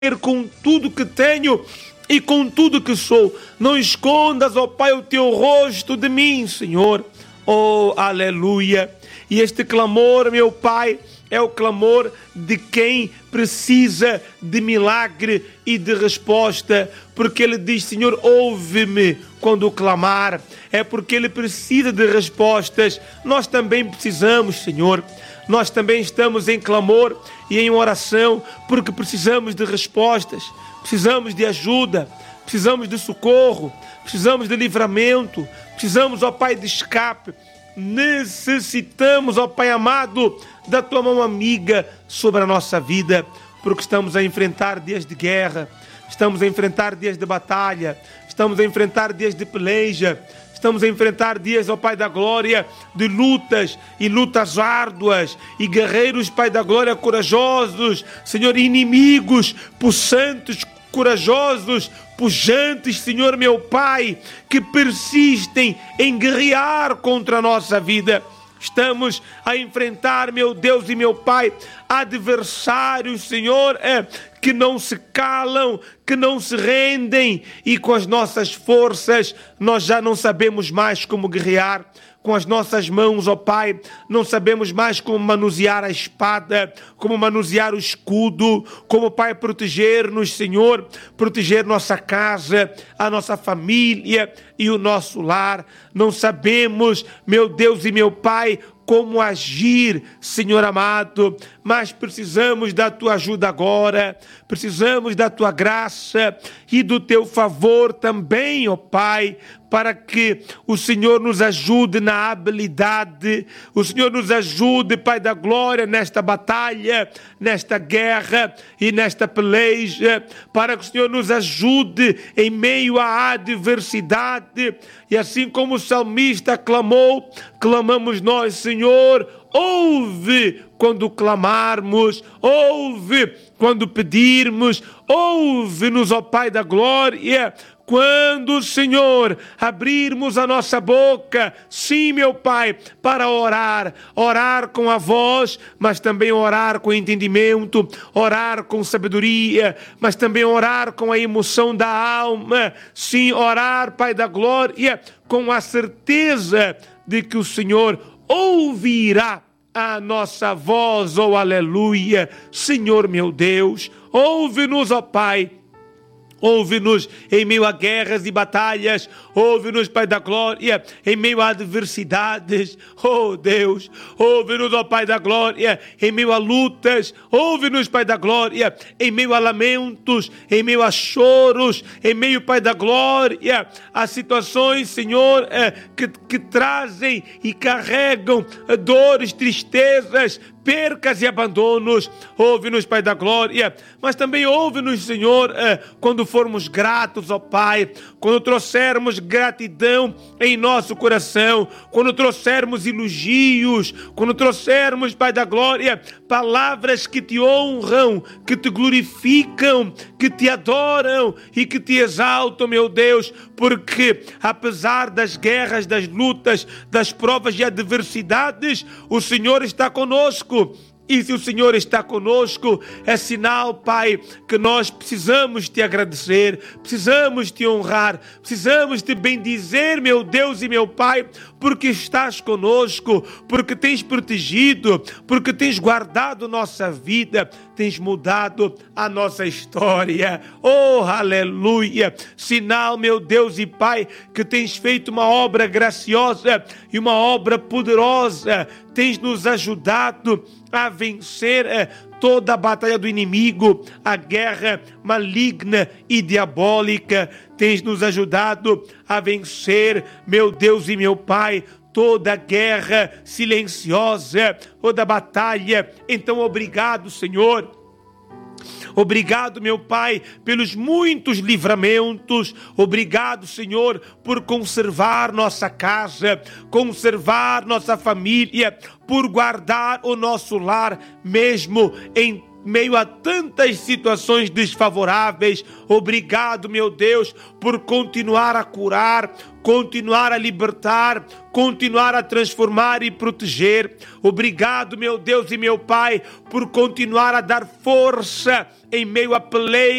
com tudo que tenho e com tudo que sou. Não escondas, ó Pai, o teu rosto de mim, Senhor. Oh, aleluia. E este clamor, meu Pai, é o clamor de quem precisa de milagre e de resposta, porque ele diz: Senhor, ouve-me quando clamar. É porque ele precisa de respostas. Nós também precisamos, Senhor. Nós também estamos em clamor e em oração, porque precisamos de respostas, precisamos de ajuda, precisamos de socorro, precisamos de livramento, precisamos, ó Pai, de escape. Necessitamos, ó Pai amado, da Tua mão amiga sobre a nossa vida, porque estamos a enfrentar dias de guerra, estamos a enfrentar dias de batalha, estamos a enfrentar dias de peleja, estamos a enfrentar dias, ó Pai da glória, de lutas e lutas árduas, e guerreiros, Pai da glória, corajosos, Senhor, inimigos, possantes, corajosos, pujantes, Senhor meu Pai, que persistem em guerrear contra a nossa vida. Estamos a enfrentar, meu Deus e meu Pai, adversários, Senhor, que não se calam, que não se rendem, e com as nossas forças nós já não sabemos mais como guerrear. Com as nossas mãos, ó Pai, não sabemos mais como manusear a espada, como manusear o escudo, como, Pai, proteger-nos, Senhor, proteger nossa casa, a nossa família e o nosso lar. Não sabemos, meu Deus e meu Pai, como agir, Senhor amado, mas precisamos da Tua ajuda agora, precisamos da Tua graça e do Teu favor também, ó Pai, para que o Senhor nos ajude na habilidade, o Senhor nos ajude, Pai da glória, nesta batalha, nesta guerra e nesta peleja, para que o Senhor nos ajude em meio à adversidade, e assim como o salmista clamou, clamamos nós, Senhor, ouve quando clamarmos, ouve quando pedirmos, ouve-nos, ó Pai da glória, quando, Senhor, abrirmos a nossa boca, sim, meu Pai, para orar, orar com a voz, mas também orar com entendimento, orar com sabedoria, mas também orar com a emoção da alma, sim, orar, Pai da glória, com a certeza de que o Senhor ouvirá a nossa voz, oh aleluia. Senhor meu Deus, ouve-nos, ó Pai. Ouve-nos em meio a guerras e batalhas. Ouve-nos, Pai da glória, em meio a adversidades. Oh Deus, ouve-nos, ó Pai da glória, em meio a lutas. Ouve-nos, Pai da glória, em meio a lamentos, em meio a choros, em meio, Pai da glória, a situações, Senhor, que trazem e carregam dores, tristezas, percas e abandonos. Ouve-nos, Pai da glória, mas também ouve-nos, Senhor, quando formos gratos, ó Pai, quando trouxermos gratidão em nosso coração, quando trouxermos elogios, quando trouxermos, Pai da glória, palavras que te honram, que te glorificam, que te adoram e que te exaltam, meu Deus, porque apesar das guerras, das lutas, das provas e adversidades, o Senhor está conosco. E se o Senhor está conosco, é sinal, Pai, que nós precisamos te agradecer, precisamos te honrar, precisamos te bendizer, meu Deus e meu Pai, porque estás conosco, porque tens protegido, porque tens guardado nossa vida, tens mudado a nossa história. Oh, aleluia! Sinal, meu Deus e Pai, que tens feito uma obra graciosa e uma obra poderosa, tens nos ajudado a vencer toda a batalha do inimigo, a guerra maligna e diabólica. Tens nos ajudado a vencer, meu Deus e meu Pai, toda a guerra silenciosa, toda a batalha. Então, obrigado, Senhor. Obrigado, meu Pai, pelos muitos livramentos. Obrigado, Senhor, por conservar nossa casa, conservar nossa família, por guardar o nosso lar, mesmo em meio a tantas situações desfavoráveis. Obrigado, meu Deus, por continuar a curar, continuar a libertar, continuar a transformar e proteger. Obrigado, meu Deus e meu Pai, por continuar a dar força em meio a peleia